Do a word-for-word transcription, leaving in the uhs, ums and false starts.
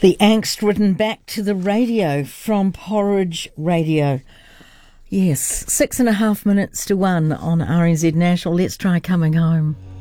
The angst written back to the radio from Porridge Radio. Yes, six and a half minutes to one on R N Z National. Let's try coming home.